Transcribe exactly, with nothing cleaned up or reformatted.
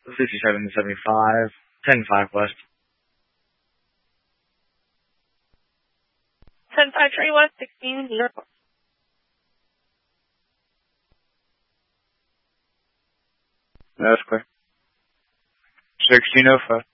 sixty-seven seventy-five, ten five west. ten five three west, sixteen zero. That's clear. sixteen oh five.